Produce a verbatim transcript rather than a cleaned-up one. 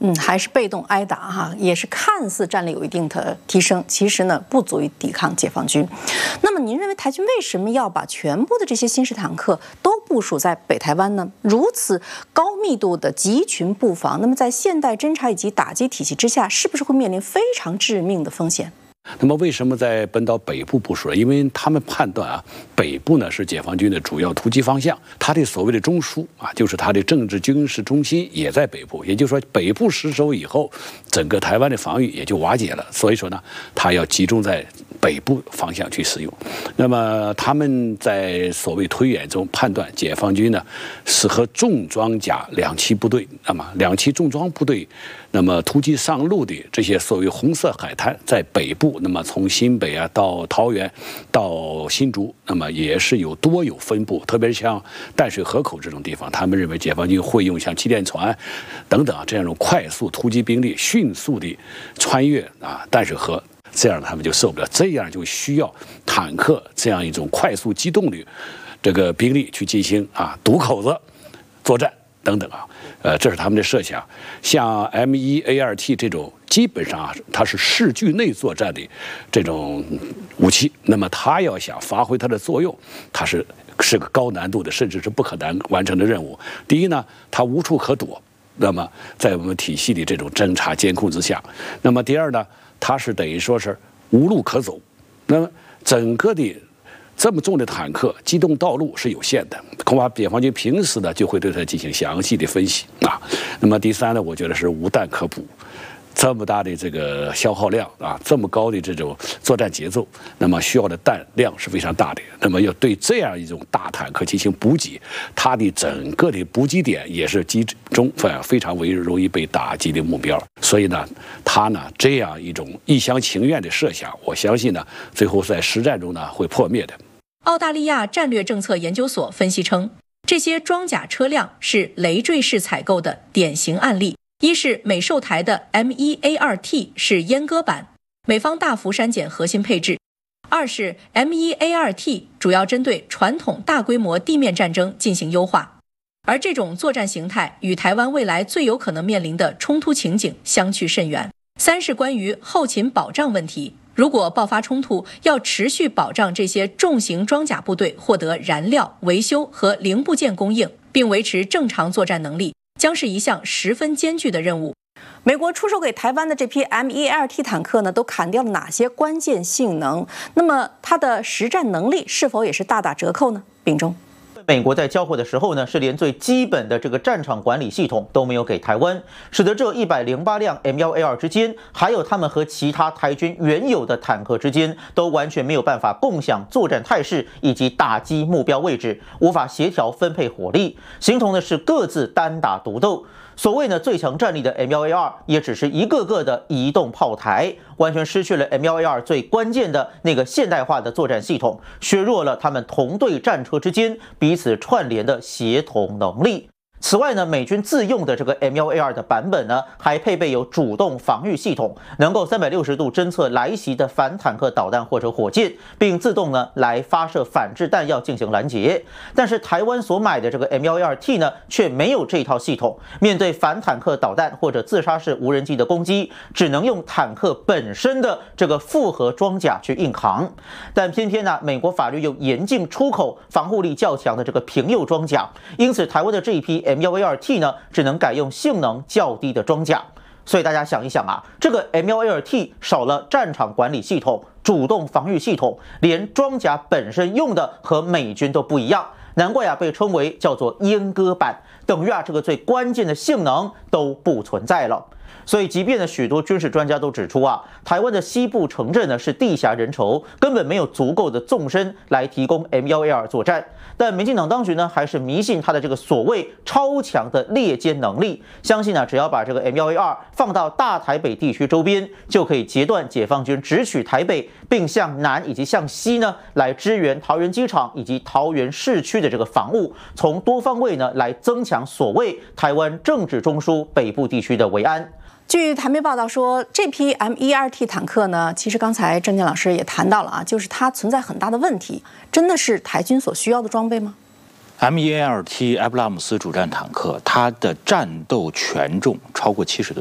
嗯，还是被动挨打哈，也是看似战力有一定的提升，其实呢不足以抵抗解放军。那么您认为台军为什么要把全部的这些新式坦克都部署在北台湾呢？如此高密度的集群布防，那么在现代侦察以及打击体系之下，是不是会面临非常致命的风险？ 那么为什么在本岛北部部署呢？因为他们判断啊，北部呢是解放军的主要突击方向，它的所谓的中枢啊，就是它的政治军事中心也在北部。也就是说，北部失守以后，整个台湾的防御也就瓦解了。所以说呢，它要集中在北部方向去使用。那么他们在所谓推演中判断，解放军呢是和重装甲两栖部队，那么两栖重装部队，那么突击上路的这些所谓红色海滩在北部。那么从新北啊到桃园，到新竹，那么也是有多有分布，特别是像淡水河口这种地方，他们认为解放军会用像气垫船等等啊这样一种快速突击兵力，迅速的穿越啊淡水河，这样他们就受不了，这样就需要坦克这样一种快速机动的这个兵力去进行啊堵口子作战等等啊，呃，这是他们的设想。像 M 一 A 二 T 这种，基本上啊，它是视距内作战的这种武器，那么它要想发挥它的作用，它是是个高难度的，甚至是不可能完成的任务。第一呢，它无处可躲，那么在我们体系的这种侦察监控之下；那么第二呢，它是等于说是无路可走，那么整个的。这么重的坦克机动道路是有限的，恐怕解放军平时呢就会对它进行详细的分析啊。那么第三呢，我觉得是无弹可补，这么大的这个消耗量啊，这么高的这种作战节奏，那么需要的弹量是非常大的。那么要对这样一种大坦克进行补给，它的整个的补给点也是集中非常为容易被打击的目标。所以呢，它呢这样一种一厢情愿的设想，我相信呢，最后在实战中呢会破灭的。 澳大利亚战略政策研究所分析称，这些装甲车辆是累赘式采购的典型案例。一是美售台的 M 一 A 二 T 是阉割版，美方大幅删减核心配置；二是 M 一 A 二 T 主要针对传统大规模地面战争进行优化，而这种作战形态与台湾未来最有可能面临的冲突情景相去甚远。三是关于后勤保障问题，如果爆发冲突，要持续保障这些重型装甲部队获得燃料、维修和零部件供应，并维持正常作战能力，将是一项十分艰巨的任务。 美国出售给台湾的这批 M 一 A 二 T 坦克呢，都砍掉了哪些关键性能？那么它的实战能力是否也是大打折扣呢？秉忠。 美国在交货的时候呢，是连最基本的这个战场管理系统都没有给台湾，使得这一百零八辆 M 一 A 二 之间，还有他们和其他台军原有的坦克之间，都完全没有办法共享作战态势以及打击目标位置，无法协调分配火力，形同的是各自单打独斗。所谓呢最强战力的 M 一 A 二 也只是一个个的移动炮台，完全失去了 M 一 A 二 最关键的那个现代化的作战系统，削弱了他们同队战车之间彼此串联的协同能力。此外呢，美军自用的这个 M 一 A 二 的版本呢，还配备有主动防御系统，能够三百六十度侦测来袭的反坦克导弹或者火箭，并自动呢来发射反制弹药进行拦截。但是台湾所买的这个 M 一 A 二 T 呢，却没有这套系统，面对反坦克导弹或者自杀式无人机的攻击，只能用坦克本身的这个复合装甲去硬扛。但偏偏呢，美国法律又严禁出口防护力较强的这个平右装甲，因此台湾的这一批 M 一 A 二 T 呢，只能改用性能较低的装甲。所以大家想一想啊，这个 M 一 A 二 T 少了战场管理系统、主动防御系统，连装甲本身用的和美军都不一样，难怪啊被称为叫做阉割版，等于啊这个最关键的性能都不存在了。所以，即便呢许多军事专家都指出啊，台湾的西部城镇呢是地狭人稠，根本没有足够的纵深来提供 M 一 A 二 作战。但民进党当局呢还是迷信他的这个所谓超强的猎歼能力，相信呢只要把这个 M 一 A 二 放到大台北地区周边，就可以截断解放军直取台北，并向南以及向西呢来支援桃园机场以及桃园市区的这个防务，从多方位呢来增强所谓台湾政治中枢北部地区的维安。 据台媒报道说，这批 M 一 A 二 T 坦克呢，其实刚才郑健老师也谈到了啊，就是它存在很大的问题，真的是台军所需要的装备吗？ M 一 A 二 T 埃布拉姆斯主战坦克，它的战斗权重超过七十吨，